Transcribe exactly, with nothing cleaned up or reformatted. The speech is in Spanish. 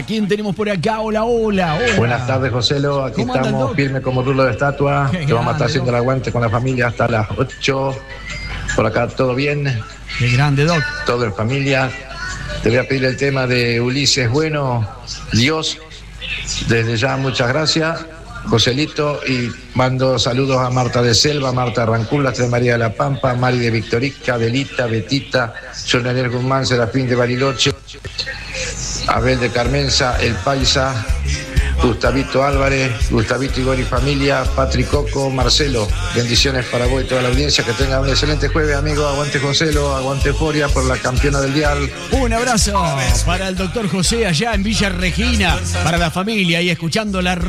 ¿Quién tenemos por acá? Hola, hola, hola. Buenas tardes, Joselo. Aquí estamos firmes como rulo de estatua. Qué que vamos a estar haciendo el aguante con la familia hasta las ocho. Por acá todo bien. Qué grande, Doc. Todo en familia. Te voy a pedir el tema de Ulises Bueno, Dios. Desde ya, muchas gracias, Joselito. Y mando saludos a Marta de Selva, Marta Rancul, de María de la Pampa, Mari de Victorica, Delita, Betita, Jonaniel Guzmán, Serafín de Bariloche, Abel de Carmenza, El Paisa, Gustavito Álvarez, Gustavito Igor y familia, Patrick Coco, Marcelo. Bendiciones para vos y toda la audiencia. Que tengan un excelente jueves, amigo. Aguante Joselo, aguante Foria por la campeona del dial. Un abrazo para el doctor José allá en Villa Regina, para la familia y escuchando la